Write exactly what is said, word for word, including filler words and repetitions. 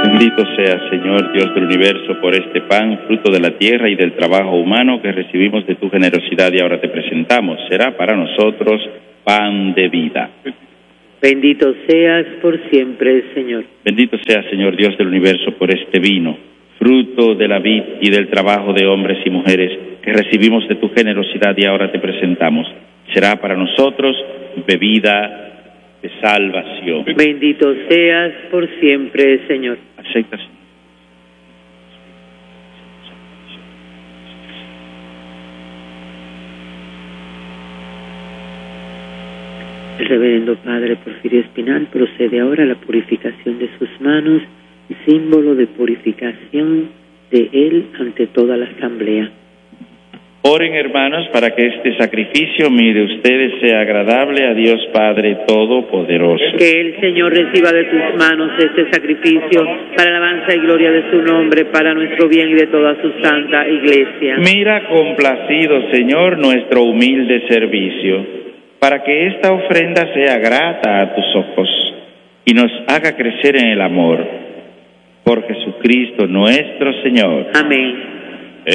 Bendito sea, Señor Dios del universo, por este pan, fruto de la tierra y del trabajo humano que recibimos de tu generosidad y ahora te presentamos. Será para nosotros pan de vida. Bendito seas por siempre, Señor. Bendito sea, Señor Dios del universo, por este vino, fruto de la vid y del trabajo de hombres y mujeres que recibimos de tu generosidad y ahora te presentamos. Será para nosotros bebida de salvación. Bendito seas por siempre, Señor. Acepta, Señor. El reverendo Padre Porfirio Espinal procede ahora a la purificación de sus manos, símbolo de purificación de él ante toda la asamblea. Oren, hermanos, para que este sacrificio, mire ustedes, sea agradable a Dios Padre Todopoderoso. Que el Señor reciba de tus manos este sacrificio para la alabanza y gloria de su nombre, para nuestro bien y de toda su santa iglesia. Mira complacido, Señor, nuestro humilde servicio, para que esta ofrenda sea grata a tus ojos y nos haga crecer en el amor. Por Jesucristo nuestro Señor. Amén.